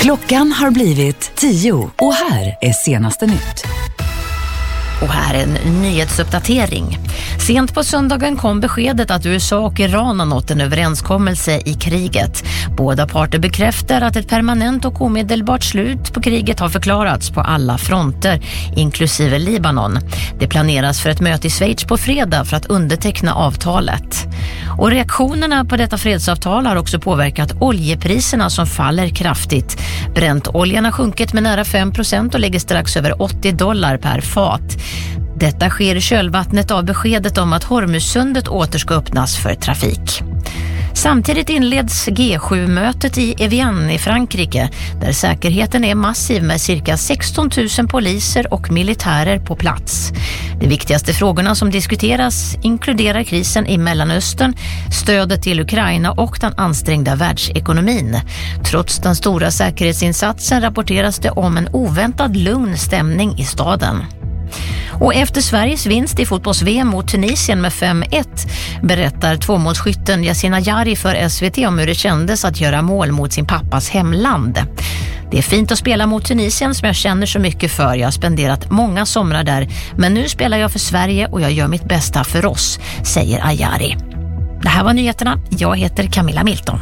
Klockan har blivit 10 och här är senaste nytt. Och här är en nyhetsuppdatering. Sent på söndagen kom beskedet att USA och Iran har nått en överenskommelse i kriget. Båda parter bekräftar att ett permanent och omedelbart slut på kriget har förklarats på alla fronter, inklusive Libanon. Det planeras för ett möte i Schweiz på fredag för att underteckna avtalet. Och reaktionerna på detta fredsavtal har också påverkat oljepriserna som faller kraftigt. Brentoljan har sjunkit med nära 5% och ligger strax över $80 per fat. Detta sker i kölvattnet av beskedet om att Hormuzsundet åter ska öppnas för trafik. Samtidigt inleds G7-mötet i Evian i Frankrike, där säkerheten är massiv med cirka 16 000 poliser och militärer på plats. De viktigaste frågorna som diskuteras inkluderar krisen i Mellanöstern, stödet till Ukraina och den ansträngda världsekonomin. Trots den stora säkerhetsinsatsen rapporteras det om en oväntad lugn stämning i staden. Och efter Sveriges vinst i fotbolls-VM mot Tunisien med 5-1 berättar tvåmålsskytten Yassine Jari för SVT om hur det kändes att göra mål mot sin pappas hemland. Det är fint att spela mot Tunisien som jag känner så mycket för. Jag har spenderat många somrar där, men nu spelar jag för Sverige och jag gör mitt bästa för oss, säger Ajari. Det här var nyheterna. Jag heter Camilla Milton.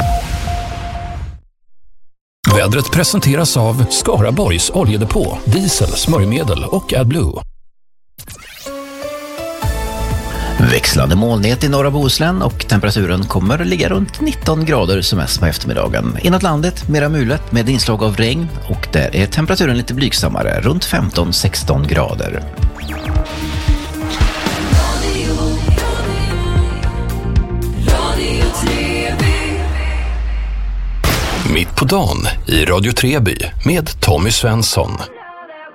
Vädret presenteras av Skaraborgs oljedepå, diesel, smörjmedel och AdBlue. Växlande molnighet i norra Bohuslän och temperaturen kommer ligga runt 19 grader som mest på eftermiddagen. Inåt landet mera mulet med inslag av regn och där är temperaturen lite blygsammare, runt 15-16 grader. Mitt på dagen i Radio Treby med Tommy Svensson.